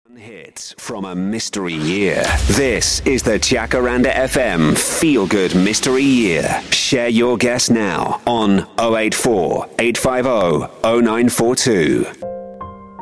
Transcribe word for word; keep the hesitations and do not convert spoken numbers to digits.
Hits from a mystery year. This is the Jacaranda F M Feel Good Mystery Year. Share your guess now on oh eight four, eight five oh, oh nine four two.